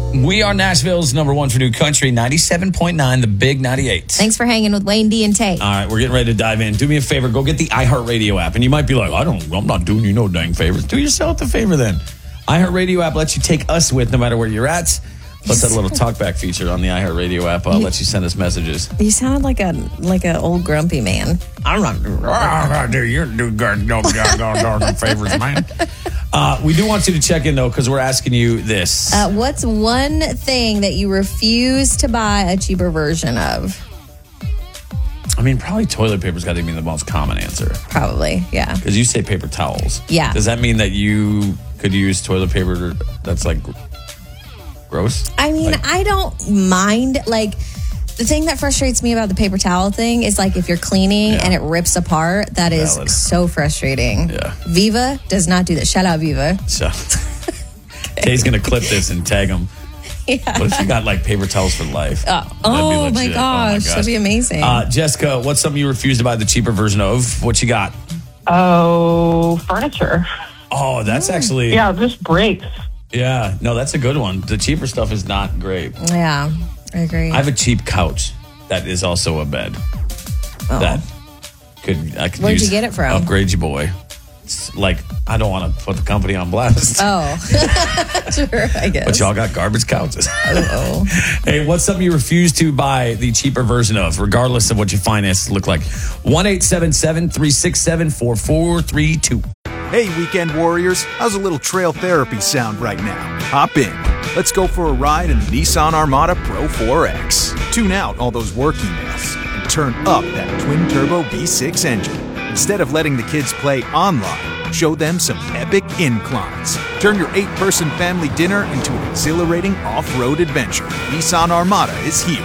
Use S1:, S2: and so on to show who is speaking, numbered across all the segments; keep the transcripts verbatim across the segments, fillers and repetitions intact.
S1: We are Nashville's number one for new country, ninety-seven point nine, the big ninety-eight.
S2: Thanks for hanging with Wayne D and Tate.
S1: All right, we're getting ready to dive in. Do me a favor, go get the iHeartRadio app. And you might be like, I don't, I'm not doing you no dang favors. Do yourself the favor then. iHeartRadio app lets you take us with no matter where you're at. Plus that little talkback feature on the iHeartRadio app uh, lets you send us messages.
S2: You sound like a like an old grumpy man. I'm not.
S1: Do you do no favors, man? Uh, we do want you to check in though, because we're asking you this.
S2: Uh, what's one thing that you refuse to buy a cheaper version of?
S1: I mean, probably toilet paper's got to be the most common answer.
S2: Probably, yeah.
S1: Because you say paper towels.
S2: Yeah.
S1: Does that mean that you could use toilet paper that's like gross?
S2: I mean,
S1: like,
S2: I don't mind. Like, the thing that frustrates me about the paper towel thing is like if you're cleaning yeah. and it rips apart, that is Valid. so frustrating.
S1: Yeah.
S2: Viva does not do that. Shout out Viva.
S1: So, Tay's going to clip this and tag them. Yeah. What if you got like paper towels for life?
S2: Uh, oh, my gosh, oh my gosh. That'd be amazing.
S1: Uh, Jessica, what's something you refuse to buy the cheaper version of? What you got?
S3: Oh, furniture.
S1: Oh, that's mm. actually...
S3: Yeah, just breaks.
S1: Yeah, no, that's a good one. The cheaper stuff is not great.
S2: Yeah, I agree.
S1: I have a cheap couch that is also a bed. Oh. That could I could
S2: Where'd
S1: use
S2: you get it from?
S1: Upgrade you, boy. It's like, I don't want to put the company on blast.
S2: Oh, sure, I guess.
S1: But y'all got garbage couches.
S2: Oh.
S1: Hey, what's something you refuse to buy the cheaper version of, regardless of what your finances look like? one eight seven seven, three six seven, four four three two.
S4: Hey, weekend warriors, how's a little trail therapy sound right now? Hop in. Let's go for a ride in the Nissan Armada Pro four X. Tune out all those work emails and turn up that twin-turbo V six engine. Instead of letting the kids play online, show them some epic inclines. Turn your eight-person family dinner into an exhilarating off-road adventure. Nissan Armada is here.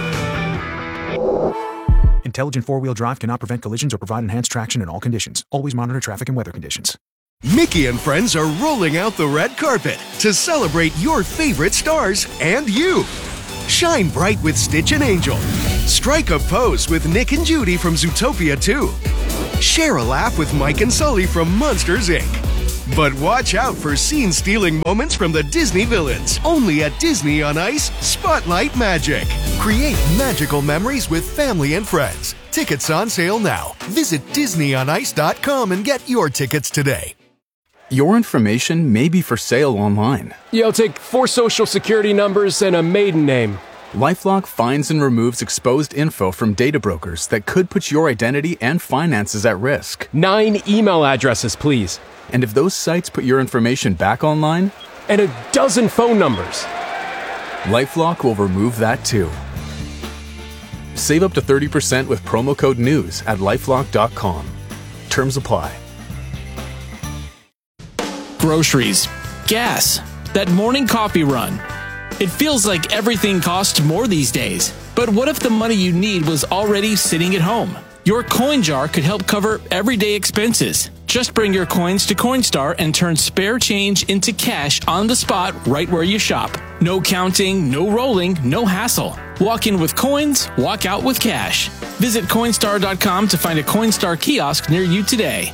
S4: Intelligent four-wheel drive cannot prevent collisions or provide enhanced traction in all conditions. Always monitor traffic and weather conditions.
S5: Mickey and friends are rolling out the red carpet to celebrate your favorite stars and you. Shine bright with Stitch and Angel. Strike a pose with Nick and Judy from Zootopia two. Share a laugh with Mike and Sully from Monsters, Incorporated. But watch out for scene-stealing moments from the Disney villains. Only at Disney on Ice Spotlight Magic. Create magical memories with family and friends. Tickets on sale now. Visit Disney on Ice dot com and get your tickets today.
S6: Your information may be for sale online.
S7: You'll take four social security numbers and a maiden name.
S6: LifeLock finds and removes exposed info from data brokers that could put your identity and finances at risk.
S7: Nine email addresses, please.
S6: And if those sites put your information back online?
S7: And a dozen phone numbers.
S6: LifeLock will remove that too. Save up to thirty percent with promo code NEWS at lifelock dot com. Terms apply.
S8: Groceries, gas, that morning coffee run. It feels like everything costs more these days. But what if the money you need was already sitting at home? Your coin jar could help cover everyday expenses. Just bring your coins to Coinstar and turn spare change into cash on the spot right where you shop. No counting, no rolling, no hassle. Walk in with coins, walk out with cash. Visit Coinstar dot com to find a Coinstar kiosk near you today.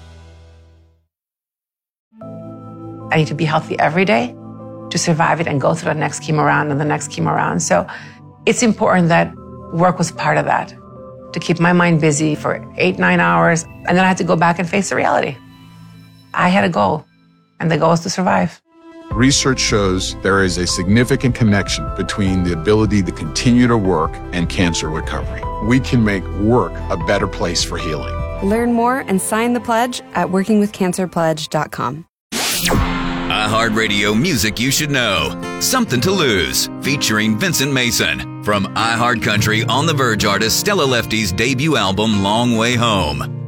S9: I need to be healthy every day to survive it and go through the next chemo round and the next chemo round. So it's important that work was part of that, to keep my mind busy for eight, nine hours. And then I had to go back and face the reality. I had a goal, and the goal is to survive.
S10: Research shows there is a significant connection between the ability to continue to work and cancer recovery. We can make work a better place for healing.
S11: Learn more and sign the pledge at working with cancer pledge dot com.
S12: iHeartRadio Music You Should Know. Something to Lose, featuring Vincent Mason. From iHeartCountry on the Verge artist Stella Lefty's debut album, Long Way Home.